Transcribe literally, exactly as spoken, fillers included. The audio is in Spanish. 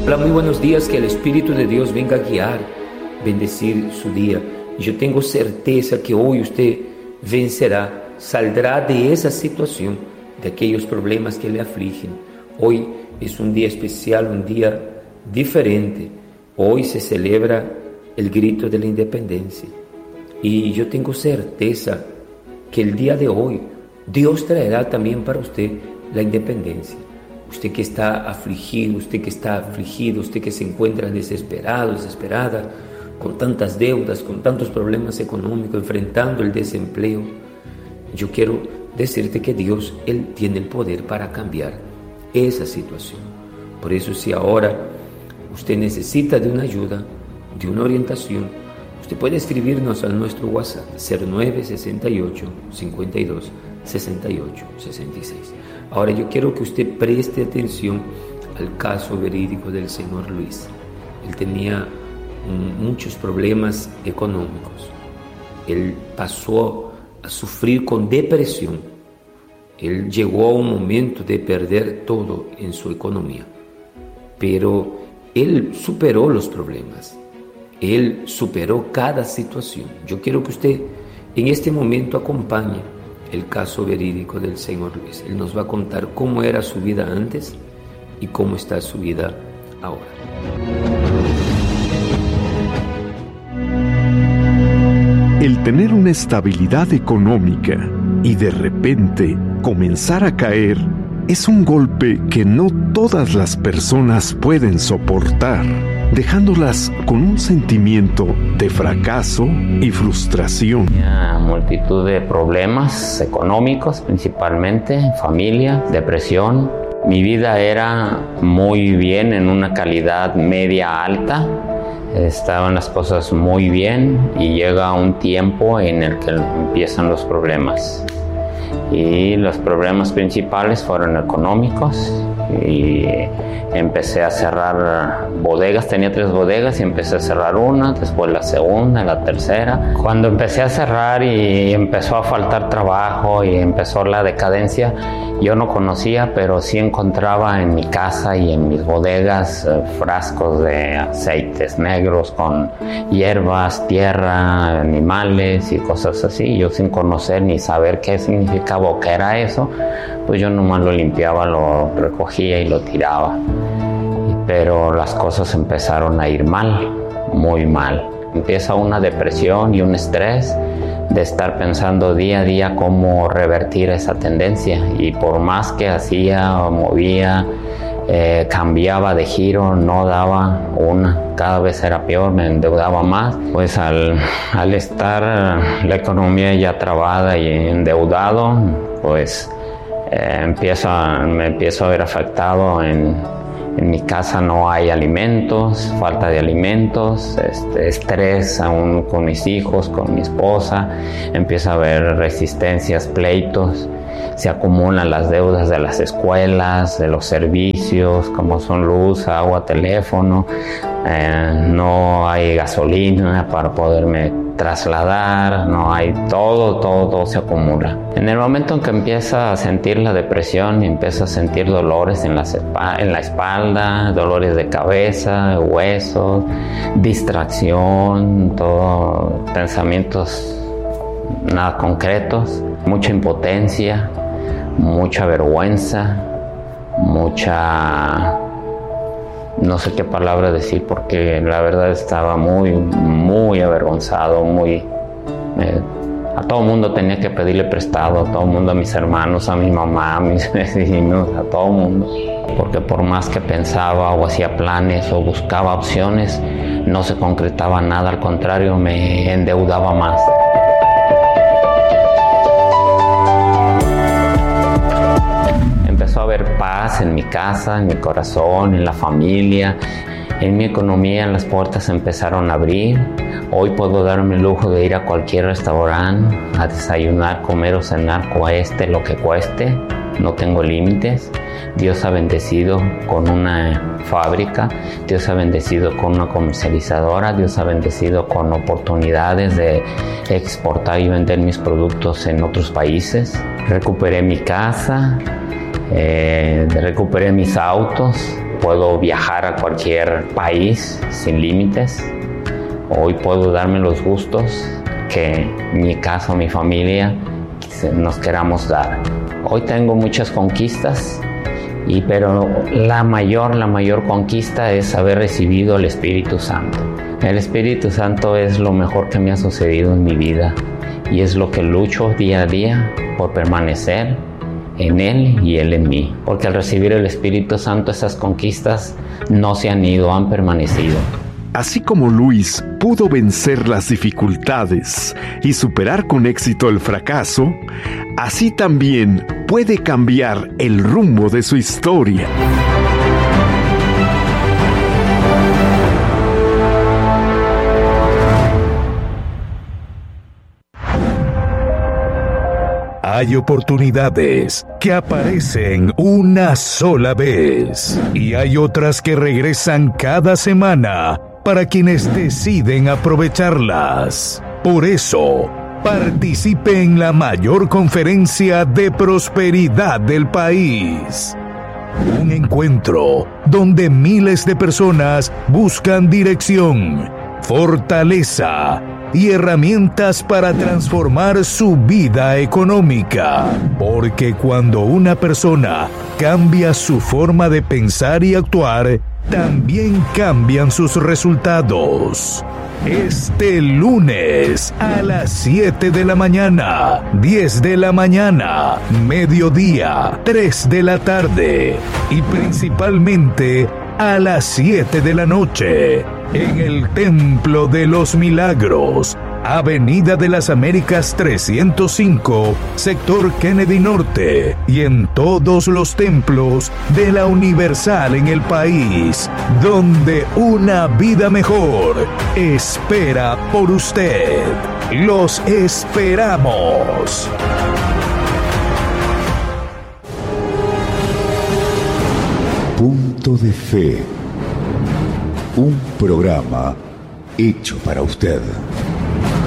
Hola, muy buenos días, que el Espíritu de Dios venga a guiar, bendecir su día. Yo tengo certeza que hoy usted vencerá, saldrá de esa situación, de aquellos problemas que le afligen. Hoy es un día especial, un día diferente. Hoy se celebra el grito de la independencia. Y yo tengo certeza que el día de hoy Dios traerá también para usted la independencia. Usted que está afligido, usted que está afligido, usted que se encuentra desesperado, desesperada, con tantas deudas, con tantos problemas económicos, enfrentando el desempleo. Yo quiero decirte que Dios, Él tiene el poder para cambiar esa situación. Por eso, si ahora usted necesita de una ayuda, de una orientación, usted puede escribirnos a nuestro WhatsApp cero nueve sesenta y ocho, cincuenta y dos, sesenta y ocho, sesenta y seis. Ahora yo quiero que usted preste atención al caso verídico del señor Luis. Él tenía um, muchos problemas económicos. Él pasó a sufrir con depresión. Él llegó a un momento de perder todo en su economía. Pero él superó los problemas. Él superó cada situación. Yo quiero que usted en este momento acompañe el caso verídico del señor Luis. Él nos va a contar cómo era su vida antes y cómo está su vida ahora. El tener una estabilidad económica y de repente comenzar a caer es un golpe que no todas las personas pueden soportar, dejándolas con un sentimiento de fracaso y frustración. Tenía multitud de problemas económicos, principalmente familia, depresión. Mi vida era muy bien, en una calidad media alta. Estaban las cosas muy bien y llega un tiempo en el que empiezan los problemas. Y los problemas principales fueron económicos y empecé a cerrar bodegas. Tenía tres bodegas y empecé a cerrar una, después la segunda, la tercera. Cuando empecé a cerrar y empezó a faltar trabajo y empezó la decadencia, yo no conocía, pero sí encontraba en mi casa y en mis bodegas eh, frascos de aceites negros con hierbas, tierra, animales y cosas así. Yo, sin conocer ni saber qué significaba o qué era eso, pues yo nomás lo limpiaba, lo recogía y lo tiraba. Pero las cosas empezaron a ir mal, muy mal. Empieza una depresión y un estrés de estar pensando día a día cómo revertir esa tendencia, y por más que hacía o movía, eh, cambiaba de giro, no daba una, cada vez era peor, me endeudaba más. Pues al, al estar la economía ya trabada y endeudado, pues eh, empiezo a, me empiezo a ver afectado. En En mi casa no hay alimentos, falta de alimentos, este, estrés aún con mis hijos, con mi esposa. Empieza a haber resistencias, pleitos. Se acumulan las deudas de las escuelas, de los servicios, como son luz, agua, teléfono. Eh, no hay gasolina para poderme trasladar, no hay todo, todo, todo se acumula. En el momento en que empieza a sentir la depresión y empieza a sentir dolores en la, en la espalda, dolores de cabeza, huesos, distracción, todo, pensamientos nada concretos, mucha impotencia, mucha vergüenza, mucha... no sé qué palabra decir, porque la verdad estaba muy, muy avergonzado, muy... Eh, a todo el mundo tenía que pedirle prestado, a todo el mundo, a mis hermanos, a mi mamá, a mis vecinos, a todo el mundo. Porque por más que pensaba o hacía planes o buscaba opciones, no se concretaba nada, al contrario, me endeudaba más. Empezó a haber paz en mi casa, en mi corazón, en la familia, en mi economía. Las puertas empezaron a abrir. Hoy puedo darme el lujo de ir a cualquier restaurante a desayunar, comer o cenar, cueste lo que cueste. No tengo límites. Dios ha bendecido con una fábrica, Dios ha bendecido con una comercializadora, Dios ha bendecido con oportunidades de exportar y vender mis productos en otros países. Recuperé mi casa. Eh, recuperé mis autos, puedo viajar a cualquier país sin límites. Hoy puedo darme los gustos que mi casa, mi familia nos queramos dar. Hoy tengo muchas conquistas, y, pero la mayor, la mayor conquista es haber recibido el Espíritu Santo. El Espíritu Santo es lo mejor que me ha sucedido en mi vida y es lo que lucho día a día por permanecer en Él y Él en mí. Porque al recibir el Espíritu Santo, esas conquistas no se han ido, han permanecido. Así como Luis pudo vencer las dificultades y superar con éxito el fracaso, así también puede cambiar el rumbo de su historia. Hay oportunidades que aparecen una sola vez y hay otras que regresan cada semana para quienes deciden aprovecharlas. Por eso, participe en la mayor conferencia de prosperidad del país. Un encuentro donde miles de personas buscan dirección, fortaleza y herramientas para transformar su vida económica. Porque cuando una persona cambia su forma de pensar y actuar, también cambian sus resultados. Este lunes a las siete de la mañana, diez de la mañana, mediodía, tres de la tarde y principalmente a las siete de la noche en el Templo de los Milagros, Avenida de las Américas trescientos cinco, sector Kennedy Norte, y en todos los templos de la Universal en el país, donde una vida mejor espera por usted. Los esperamos. Punto de Fe. Un programa hecho para usted.